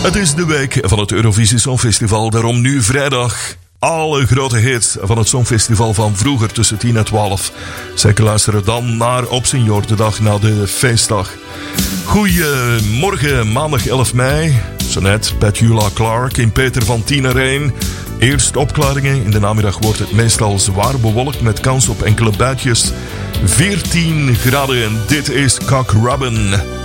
Het is de week van het Eurovisie Songfestival, daarom nu vrijdag. Alle grote hits van het Songfestival van vroeger tussen 10 en 12. Zeker luisteren dan naar Op Senior, de dag na de feestdag. Goedemorgen, maandag 11 mei. Zo net Petula Clark in Peter van 10 naar 1. Eerst opklaringen, in de namiddag wordt het meestal zwaar bewolkt met kans op enkele buitjes. 14 graden, dit is Cock Robin.